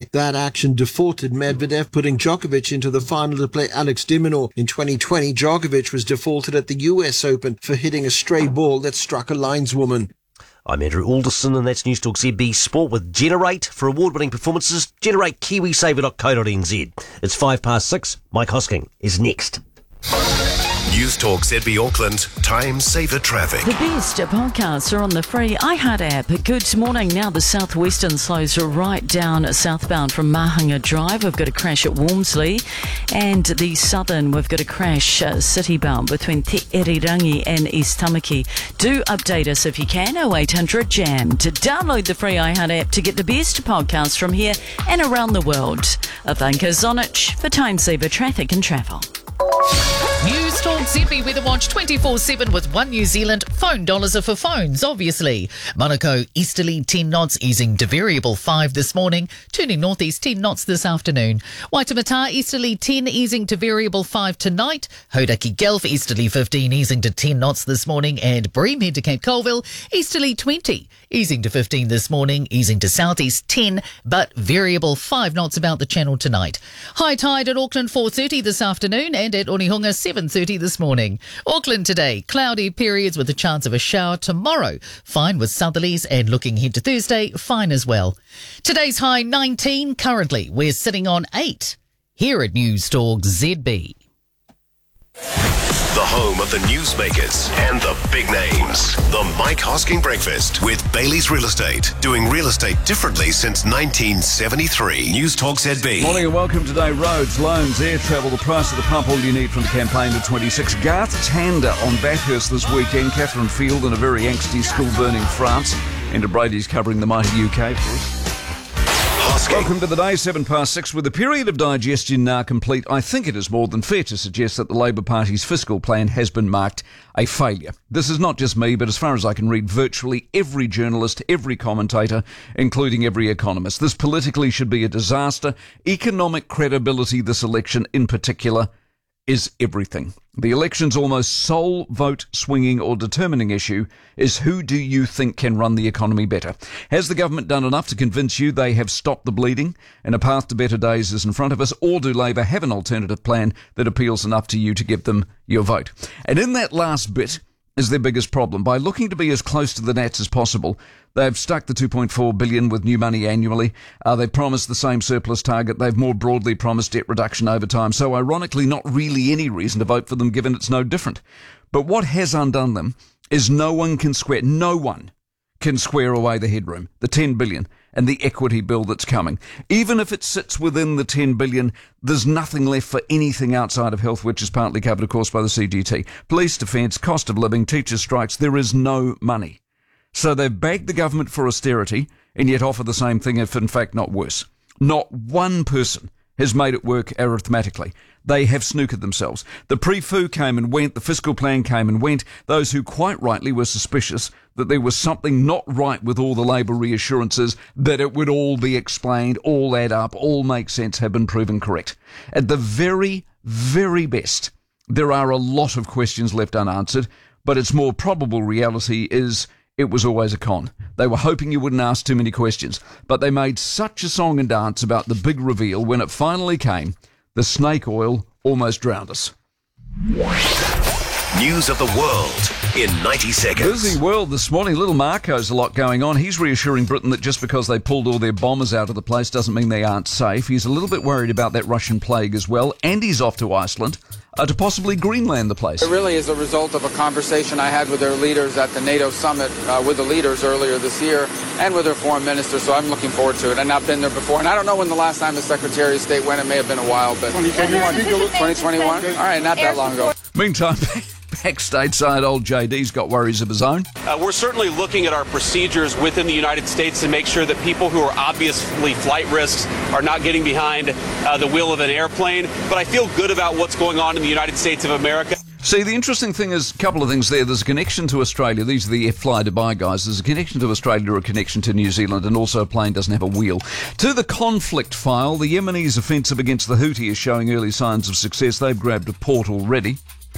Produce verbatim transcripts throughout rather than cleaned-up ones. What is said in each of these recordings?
That action defaulted Medvedev, putting Djokovic into the final to play Alex de Minaur. In twenty twenty, Djokovic was defaulted at the U S Open for hitting a stray ball that struck a lineswoman. I'm Andrew Alderson, and that's News Talk Z B Sport with Generate. For award-winning performances, generate kiwisaver dot co dot n z. It's five past six. Mike Hosking is next. News Talk Z B Auckland, Time Saver Traffic. The best podcasts are on the free iHeart app. Good morning. Now the southwestern slows are right down southbound from Mahanga Drive. We've got a crash at Walmsley. And the southern, we've got a crash uh, citybound between Te Irirangi and East Tamaki. Do update us if you can. oh eight hundred jam. To download the free iHeart app to get the best podcasts from here and around the world. Thank you, Zonich, for Time Saver Traffic and Travel. News Talk Z B Weather Watch twenty-four seven with One New Zealand. Phone dollars are for phones, obviously. Monaco, easterly ten knots, easing to variable five this morning, turning northeast ten knots this afternoon. Waitemata, easterly ten, easing to variable five tonight. Hodaki Gulf, easterly fifteen, easing to ten knots this morning. And Bream, head to Cape Colville, easterly twenty, easing to fifteen this morning, easing to southeast ten, but variable five knots about the channel tonight. High tide at Auckland four thirty this afternoon, and at Onehunga seven thirty this morning. Auckland today, cloudy periods with a chance of a shower tomorrow. Fine with southerlies, and looking ahead to Thursday, fine as well. Today's high nineteen, currently we're sitting on eight. Here at News Talk Z B. The home of the newsmakers and the big names. The Mike Hosking Breakfast with Bailey's Real Estate. Doing real estate differently since nineteen seventy-three. News Talk Z B. Morning and welcome today. Roads, loans, air travel, the price of the pump, all you need from the campaign to twenty-six. Garth Tander on Bathurst this weekend. Catherine Field in a very angsty school burning France. And Brady's covering the mighty U K for us. Welcome to the day, seven past six. With the period of digestion now complete, I think it is more than fair to suggest that the Labour Party's fiscal plan has been marked a failure. This is not just me, but as far as I can read, virtually every journalist, every commentator, including every economist. This politically should be a disaster. Economic credibility, this election in particular, is everything. The election's almost sole vote swinging or determining issue is who do you think can run the economy better? Has the government done enough to convince you they have stopped the bleeding and a path to better days is in front of us, or do Labour have an alternative plan that appeals enough to you to give them your vote? And in that last bit is their biggest problem. By looking to be as close to the nets as possible, they've stuck the two point four billion dollars with new money annually. Uh, they've promised the same surplus target. They've more broadly promised debt reduction over time. So ironically, not really any reason to vote for them given it's no different. But what has undone them is no one can square, no one can square away the headroom, the ten billion dollars, and the equity bill that's coming. Even if it sits within the ten billion dollars, there's nothing left for anything outside of health, which is partly covered, of course, by the C G T. Police, defence, cost of living, teachers' strikes, there is no money. So they've begged the government for austerity and yet offer the same thing, if in fact not worse. Not one person has made it work arithmetically. They have snookered themselves. The pre-F U came and went, the fiscal plan came and went. Those who quite rightly were suspicious that there was something not right with all the Labour reassurances, that it would all be explained, all add up, all make sense, have been proven correct. At the very, very best, there are a lot of questions left unanswered, but its more probable reality is it was always a con. They were hoping you wouldn't ask too many questions, but they made such a song and dance about the big reveal when it finally came, the snake oil almost drowned us. News of the world in ninety seconds. Busy world this morning. Little Marco's a lot going on. He's reassuring Britain that just because they pulled all their bombers out of the place doesn't mean they aren't safe. He's a little bit worried about that Russian plague as well. And he's off to Iceland uh, to possibly Greenland the place. It really is a result of a conversation I had with their leaders at the NATO summit uh, with the leaders earlier this year and with their foreign minister, so I'm looking forward to it. And I've been there before, and I don't know when the last time the Secretary of State went. It may have been a while, but twenty twenty-one? All right, not that long ago. Meantime, backstage side, old J D's got worries of his own. Uh, we're certainly looking at our procedures within the United States to make sure that people who are obviously flight risks are not getting behind uh, the wheel of an airplane. But I feel good about what's going on in the United States of America. See, the interesting thing is a couple of things there. There's a connection to Australia. These are the Fly Dubai guys. There's a connection to Australia, a connection to New Zealand, and also a plane doesn't have a wheel. To the conflict file, the Yemenis' offensive against the Houthi is showing early signs of success. They've grabbed a port already.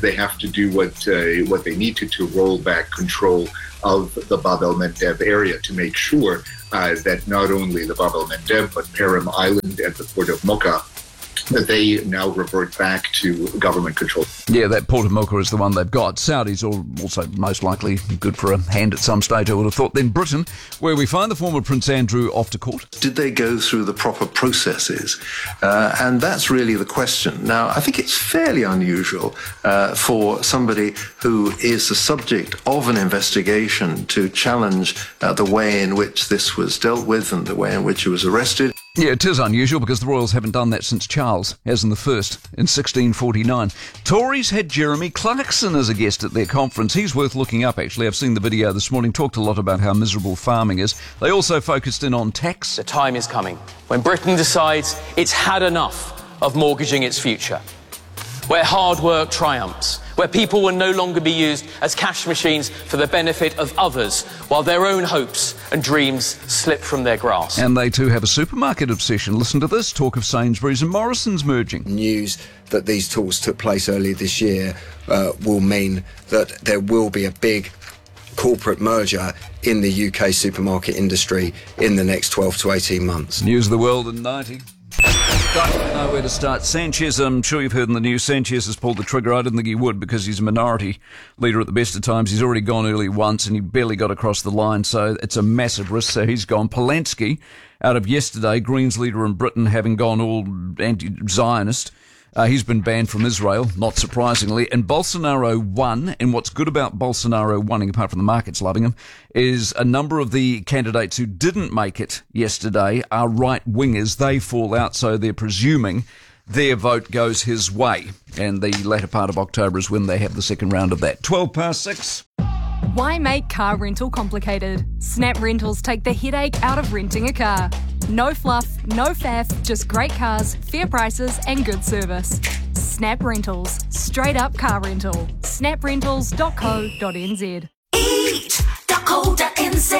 They have to do what uh, what they need to to roll back control of the Bab el-Mandeb area to make sure uh, that not only the Bab el-Mandeb but Perim Island and the port of Mocha, that they now revert back to government control. Yeah, that Port of Mocha is the one they've got. Saudis are also most likely good for a hand at some stage, I would have thought. Then Britain, where we find the former Prince Andrew off to court. Did they go through the proper processes? Uh, and that's really the question. Now, I think it's fairly unusual uh, for somebody who is the subject of an investigation to challenge uh, the way in which this was dealt with and the way in which he was arrested. Yeah, it is unusual because the Royals haven't done that since Charles, as in the first, in sixteen forty-nine. Tories had Jeremy Clarkson as a guest at their conference. He's worth looking up, actually. I've seen the video this morning, talked a lot about how miserable farming is. They also focused in on tax. The time is coming when Britain decides it's had enough of mortgaging its future, where hard work triumphs, where people will no longer be used as cash machines for the benefit of others, while their own hopes and dreams slip from their grasp. And they too have a supermarket obsession. Listen to this, talk of Sainsbury's and Morrison's merging. News that these talks took place earlier this year uh, will mean that there will be a big corporate merger in the U K supermarket industry in the next twelve to eighteen months. News of the world in ninety. Don't know where to start. Sanchez, I'm sure you've heard in the news, Sanchez has pulled the trigger. I didn't think he would because he's a minority leader at the best of times. He's already gone early once and he barely got across the line, so it's a massive risk. So he's gone. Polanski, out of yesterday, Greens leader in Britain, having gone all anti-Zionist. Uh, he's been banned from Israel, not surprisingly. And Bolsonaro won. And what's good about Bolsonaro winning, apart from the markets loving him, is a number of the candidates who didn't make it yesterday are right-wingers. They fall out, so they're presuming their vote goes his way. And the latter part of October is when they have the second round of that. twelve past six. Why make car rental complicated? Snap Rentals take the headache out of renting a car. No fluff, no faff, just great cars, fair prices and good service. Snap Rentals. Straight up car rental. snap rentals dot co dot n z. eat dot co dot n z.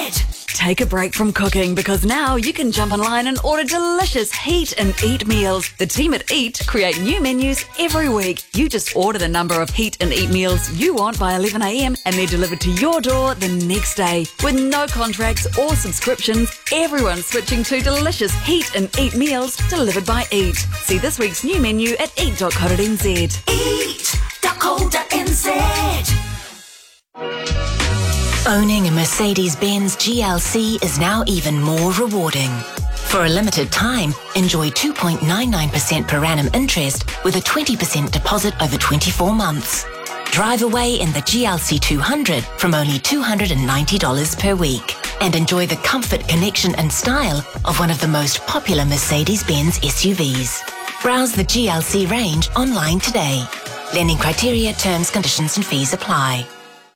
Take a break from cooking because now you can jump online and order delicious Heat and Eat meals. The team at Eat create new menus every week. You just order the number of Heat and Eat meals you want by eleven a m and they're delivered to your door the next day. With no contracts or subscriptions, everyone's switching to delicious Heat and Eat meals delivered by Eat. See this week's new menu at eat dot co dot n z. eat dot co dot n z. Owning a Mercedes-Benz G L C is now even more rewarding. For a limited time, enjoy two point nine nine percent per annum interest with a twenty percent deposit over twenty-four months. Drive away in the G L C two hundred from only two hundred ninety dollars per week and enjoy the comfort, connection and style of one of the most popular Mercedes-Benz S U Vs. Browse the G L C range online today. Lending criteria, terms, conditions and fees apply.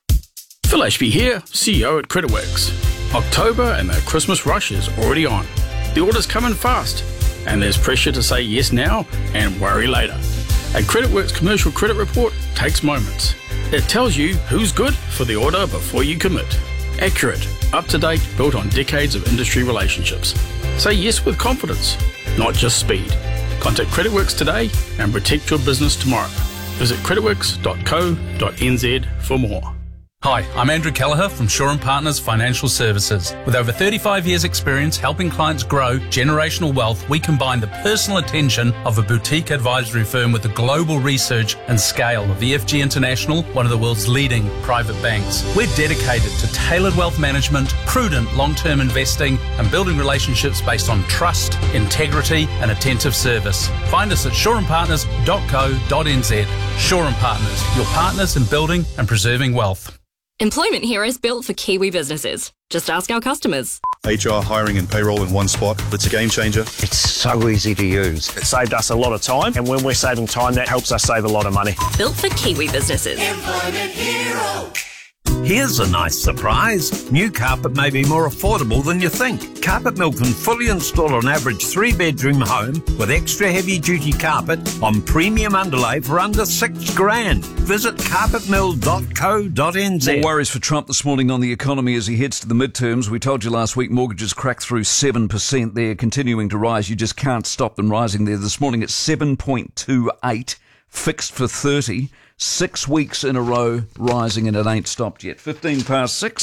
Phil Ashby here, C E O at CreditWorks. October and the Christmas rush is already on. The orders come in fast, and there's pressure to say yes now and worry later. A CreditWorks commercial credit report takes moments. It tells you who's good for the order before you commit. Accurate, up-to-date, built on decades of industry relationships. Say yes with confidence, not just speed. Contact CreditWorks today and protect your business tomorrow. Visit creditworks dot co dot n z for more. Hi, I'm Andrew Kelleher from Shaw and Partners Financial Services. With over thirty-five years experience helping clients grow generational wealth, we combine the personal attention of a boutique advisory firm with the global research and scale of E F G International, one of the world's leading private banks. We're dedicated to tailored wealth management, prudent long-term investing, and building relationships based on trust, integrity, and attentive service. Find us at shaw and partners dot co dot n z. Shaw and Partners, your partners in building and preserving wealth. Employment Heroes built for Kiwi businesses. Just ask our customers. H R, hiring and payroll in one spot. It's a game changer. It's so easy to use. It saved us a lot of time, and when we're saving time, that helps us save a lot of money. Built for Kiwi businesses. Employment Hero. Here's a nice surprise. New carpet may be more affordable than you think. Carpet Mill can fully install an average three-bedroom home with extra heavy-duty carpet on premium underlay for under six grand. Visit carpet mill dot co dot n z. More worries for Trump this morning on the economy as he heads to the midterms. We told you last week mortgages cracked through seven percent. They're continuing to rise. You just can't stop them rising there. This morning it's seven point two eight, fixed for thirty. Six weeks in a row rising, and it ain't stopped yet. fifteen past six.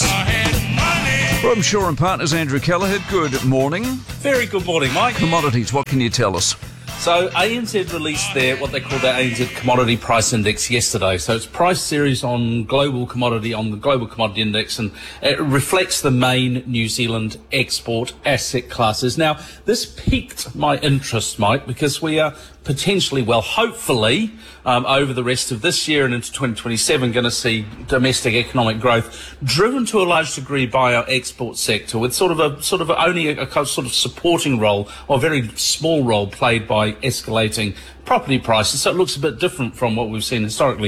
From Shaw and Partners, Andrew Kelleher, good morning. Very good morning, Mike. Commodities, what can you tell us? So A N Z released their, what they call their A N Z Commodity Price Index yesterday. So it's price series on global commodity, on the Global Commodity Index, and it reflects the main New Zealand export asset classes. Now, this piqued my interest, Mike, because we are potentially, well, hopefully, um, over the rest of this year and into twenty twenty-seven, going to see domestic economic growth driven to a large degree by our export sector, with sort of a sort of only a, a sort of supporting role, or a very small role played by escalating property prices. So it looks a bit different from what we've seen historically.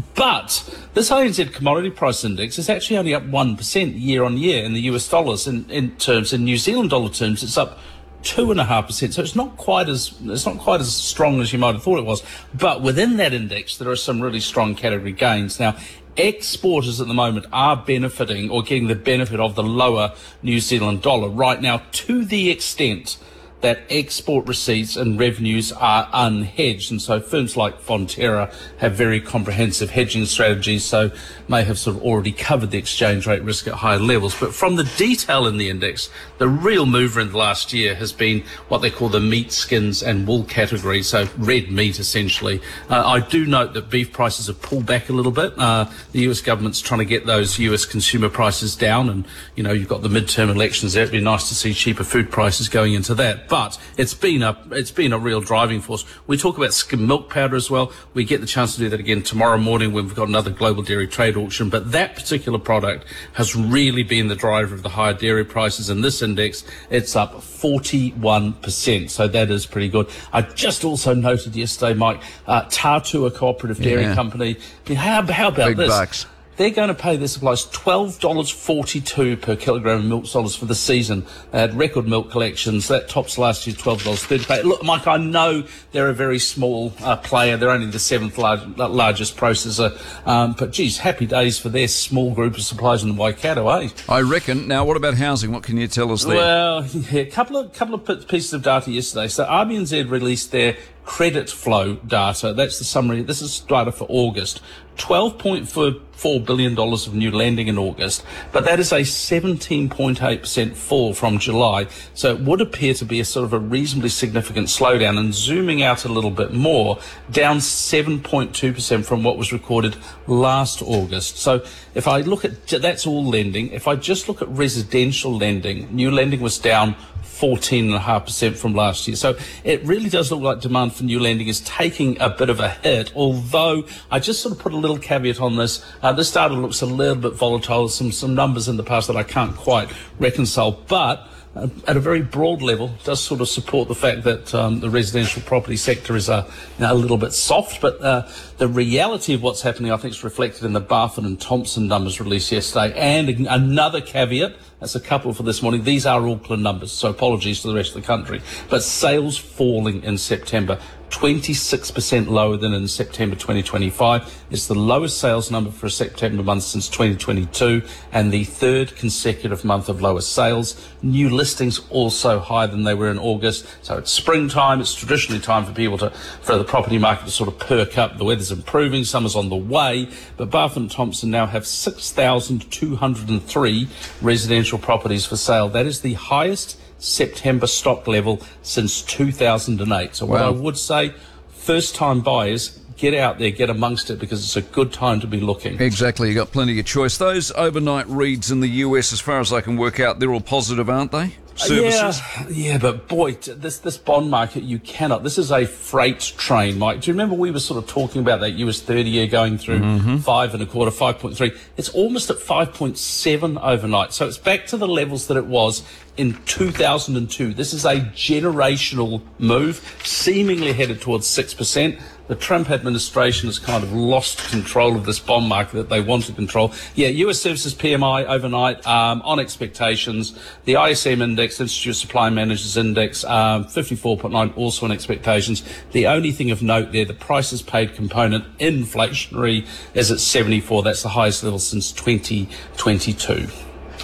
But this A N Z Commodity Price Index is actually only up one percent year on year in the U S dollars. In, in terms, in New Zealand dollar terms, it's up two and a half percent. So it's not quite as it's not quite as strong as you might have thought it was. But within that index, there are some really strong category gains. Now, exporters at the moment are benefiting or getting the benefit of the lower New Zealand dollar right now, to the extent that export receipts and revenues are unhedged. And so firms like Fonterra have very comprehensive hedging strategies, so may have sort of already covered the exchange rate risk at higher levels. But from the detail in the index, the real mover in the last year has been what they call the meat, skins and wool category, so red meat essentially. Uh, I do note that beef prices have pulled back a little bit. Uh, the U S government's trying to get those U S consumer prices down, and, you know, you've got the midterm elections there. It'd be nice to see cheaper food prices going into that. But it's been a it's been a real driving force. We talk about skim milk powder as well. We get the chance to do that again tomorrow morning when we've got another global dairy trade auction. But that particular product has really been the driver of the higher dairy prices. In this index, it's up forty-one percent. So that is pretty good. I just also noted yesterday, Mike, uh, Tatua Cooperative Dairy Yeah. Company. How, how about Big this? bucks. They're going to pay their suppliers twelve dollars forty-two per kilogram of milk solids for the season. They had record milk collections. That tops last year's twelve dollars thirty. Look, Mike, I know they're a very small uh, player. They're only the seventh large, largest processor. Um, but, geez, happy days for their small group of suppliers in the Waikato, eh? I reckon. Now, what about housing? What can you tell us there? Well, yeah, a couple of, couple of pieces of data yesterday. So R B N Z released their credit flow data. That's the summary. This is data for August. twelve point four billion dollars of new lending in August, but that is a seventeen point eight percent fall from July. So it would appear to be a sort of a reasonably significant slowdown. And zooming out a little bit more, down seven point two percent from what was recorded last August. So if I look at, that's all lending. If I just look at residential lending, new lending was down fourteen point five percent from last year. So it really does look like demand for new lending is taking a bit of a hit, although I just sort of put a little caveat on this. Uh, this data looks a little bit volatile. Some, some numbers in the past that I can't quite reconcile, but uh, at a very broad level, does sort of support the fact that um, the residential property sector is uh, you know, a little bit soft. But uh, the reality of what's happening, I think, is reflected in the Barfoot and Thompson numbers released yesterday. And another caveat, that's a couple for this morning. These are Auckland numbers, so apologies to the rest of the country. But sales falling in September, twenty-six percent lower than in September twenty twenty-five. It's the lowest sales number for a September month since twenty twenty-two, and the third consecutive month of lower sales. New listings also higher than they were in August. So it's springtime. It's traditionally time for people to, for the property market to sort of perk up. The weather's improving. Summer's on the way. But Barfoot and Thompson now have six thousand two hundred three residential properties for sale. That is the highest September stock level since two thousand eight. So what Wow. I would say, first time buyers, get out there, get amongst it, because it's a good time to be looking. Exactly, you got plenty of choice. Those overnight reads in the U S, as far as I can work out, they're all positive, aren't they? Services? Yeah, yeah, but boy, t- this this bond market, you cannot. This is a freight train, Mike. Do you remember we were sort of talking about that U S thirty-year going through Mhm. five and a quarter, five point three? It's almost at five point seven overnight. So it's back to the levels that it was in two thousand two. This is a generational move, seemingly headed towards six percent. The Trump administration has kind of lost control of this bond market that they want to control. Yeah, U S Services P M I overnight um, on expectations. The I S M Index, Institute of Supply Managers Index, um, fifty-four point nine, also on expectations. The only thing of note there, the prices paid component inflationary is at seventy-four. That's the highest level since twenty twenty-two.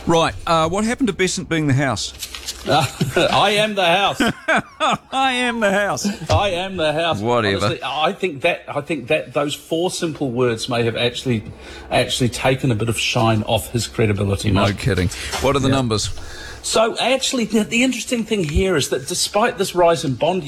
Right, uh, what happened to Besant being the house? Uh, I am the house. I am the house. I am the house. Whatever. Honestly, I think that I think that those four simple words may have actually actually taken a bit of shine off his credibility. No mate. kidding. What are the Yeah. numbers? So actually, the, the interesting thing here is that despite this rise in bond